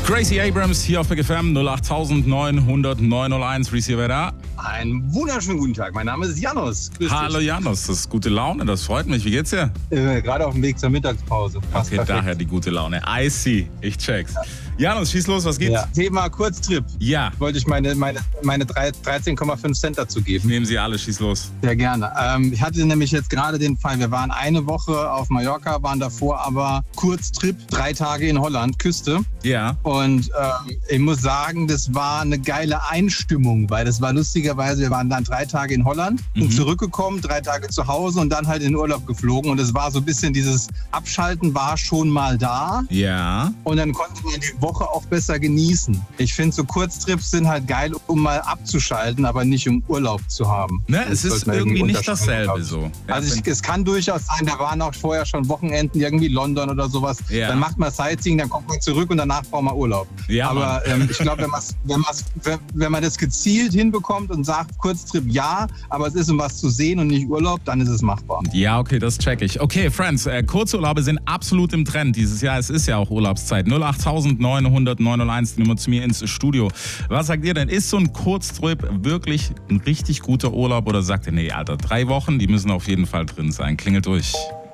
Gracie Abrams hier auf Big FM 08900 Receiver da. Einen wunderschönen guten Tag. Mein Name ist Janos. Hallo Janos, das ist gute Laune, das freut mich. Wie geht's dir? Gerade auf dem Weg zur Mittagspause. Passt okay, perfekt. daher die gute Laune. I see, ich check's. Janos, schieß los, was geht's? Ja. Thema Kurztrip. Ja. Wollte ich meine 13,5 Cent dazu geben. Nehmen Sie alle, schieß los. Sehr gerne. Ich hatte nämlich jetzt gerade den Fall, wir waren eine Woche auf Mallorca, waren davor aber Kurztrip, 3 Tage in Holland, Küste. Ja. Und ich muss sagen, das war eine geile Einstimmung, weil das war lustigerweise, wir waren dann 3 Tage in Holland und zurückgekommen, 3 Tage zu Hause und dann halt in den Urlaub geflogen. Und es war so ein bisschen dieses Abschalten war schon mal da. Ja. Und dann konnte man die Woche auch besser genießen. Ich finde, so Kurztrips sind halt geil, um mal abzuschalten, aber nicht um Urlaub zu haben. Ne, es ist irgendwie nicht dasselbe so. Also es kann durchaus sein, da waren auch vorher schon Wochenenden, irgendwie London oder sowas. Ja. Dann macht man Sightseeing, dann kommt man zurück und danach braucht man Urlaub. Ja, aber ich glaube, wenn man das gezielt hinbekommt und sagt, Kurztrip ja, aber es ist um was zu sehen und nicht Urlaub, dann ist es machbar. Ja, okay, das check ich. Okay, Friends, Kurzurlaube sind absolut im Trend dieses Jahr. Es ist ja auch Urlaubszeit. 08900 die Nummer zu mir ins Studio. Was sagt ihr denn? Ist so ein Kurztrip wirklich ein richtig guter Urlaub oder sagt ihr, nee, Alter, 3 Wochen, die müssen auf jeden Fall drin sein? Klingelt durch.